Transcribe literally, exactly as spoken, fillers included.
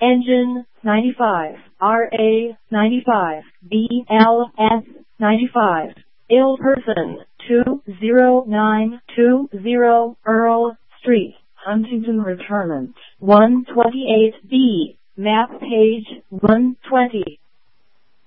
Engine ninety-five, R A ninety-five, B L S ninety-five. Ill person two zero nine two zero Earl Street, Huntington. Return one twenty-eight B. Map page one twenty.